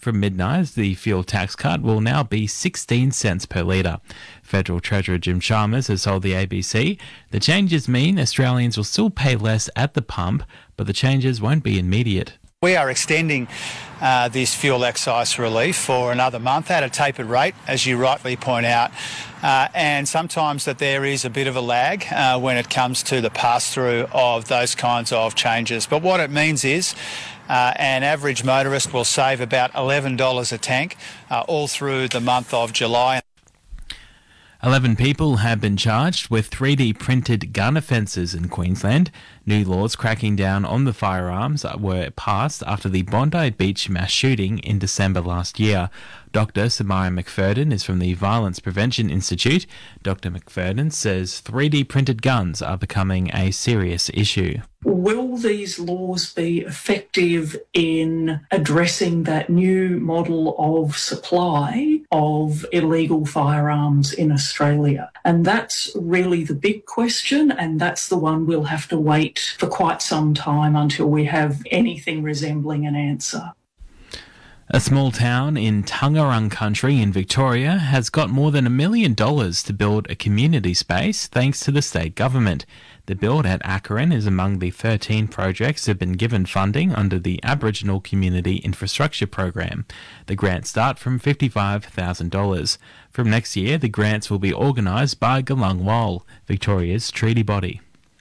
From midnight, the fuel tax cut will now be 16 cents per litre. Federal Treasurer Jim Chalmers has told the ABC the changes mean Australians will still pay less at the pump, but the changes won't be immediate. We are extending this fuel excise relief for another month at a tapered rate, as you rightly point out, and sometimes that there is a bit of a lag when it comes to the pass-through of those kinds of changes. But what it means is an average motorist will save about $11 a tank all through the month of July. 11 people have been charged with 3D printed gun offences in Queensland. New laws cracking down on the firearms were passed after the Bondi Beach mass shooting in December last year. Dr. Samaya McFerden is from the Violence Prevention Institute. Dr. McFerden says 3D printed guns are becoming a serious issue. Will these laws be effective in addressing that new model of supply of illegal firearms in Australia? And that's really the big question, and that's the one we'll have to wait for quite some time until we have anything resembling an answer. A small town in Tangarang country in Victoria has got more than $1 million to build a community space thanks to the state government. The build at Akaran is among the 13 projects that have been given funding under the Aboriginal Community Infrastructure Program. The grants start from $55,000. From next year, the grants will be organised by Galungwal, Victoria's treaty body.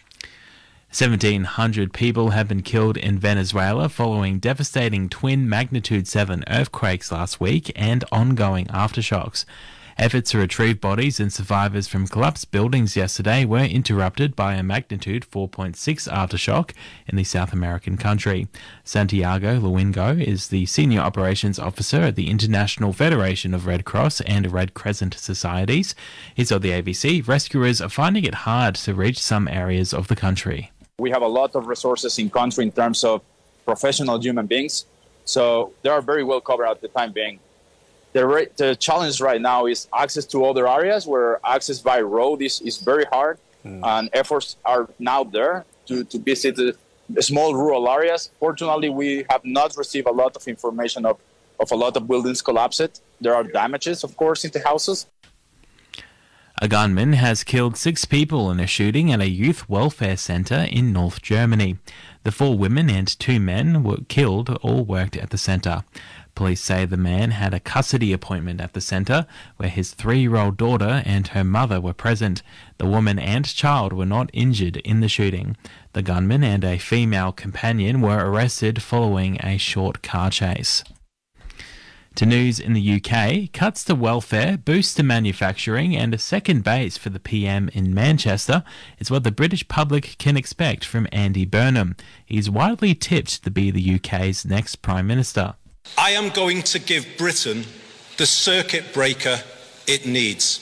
1,700 people have been killed in Venezuela following devastating twin magnitude 7 earthquakes last week and ongoing aftershocks. Efforts to retrieve bodies and survivors from collapsed buildings yesterday were interrupted by a magnitude 4.6 aftershock in the South American country. Santiago Luengo is the Senior Operations Officer at the International Federation of Red Cross and Red Crescent Societies. He told the ABC rescuers are finding it hard to reach some areas of the country. We have a lot of resources in country in terms of professional human beings, so they are very well covered at the time being. The challenge right now is access to other areas where access by road is very hard, and efforts are now there to visit the small rural areas. Fortunately, we have not received a lot of information of a lot of buildings collapsed. There are damages, of course, in the houses. A gunman has killed 6 people in a shooting at a youth welfare centre in North Germany. The 4 women and 2 men were killed, all worked at the centre. Police say the man had a custody appointment at the centre, where his 3-year-old daughter and her mother were present. The woman and child were not injured in the shooting. The gunman and a female companion were arrested following a short car chase. To news in the UK, cuts to welfare, boosts to manufacturing and a second base for the PM in Manchester is what the British public can expect from Andy Burnham. He's widely tipped to be the UK's next Prime Minister. I am going to give Britain the circuit breaker it needs.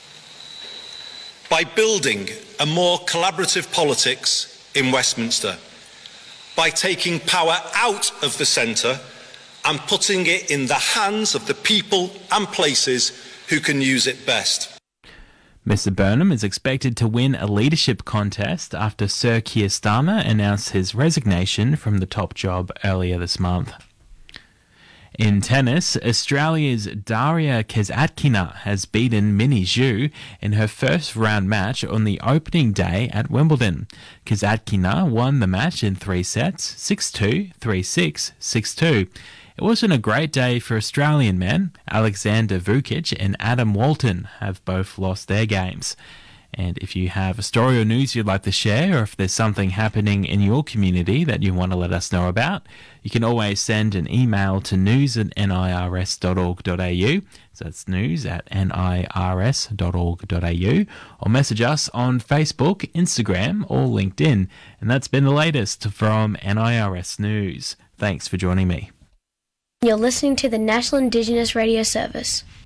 By building a more collaborative politics in Westminster, by taking power out of the centre and putting it in the hands of the people and places who can use it best. Mr Burnham is expected to win a leadership contest after Sir Keir Starmer announced his resignation from the top job earlier this month. In tennis, Australia's Daria Kasatkina has beaten Minnie Zhu in her first round match on the opening day at Wimbledon. Kasatkina won the match in 3 sets, 6-2, 3-6, 6-2. It wasn't a great day for Australian men. Alexander Vukic and Adam Walton have both lost their games. And if you have a story or news you'd like to share, or if there's something happening in your community that you want to let us know about, you can always send an email to news@nirs.org.au. So that's news@nirs.org.au, or message us on Facebook, Instagram, or LinkedIn. And that's been the latest from NIRS News. Thanks for joining me. You're listening to the National Indigenous Radio Service.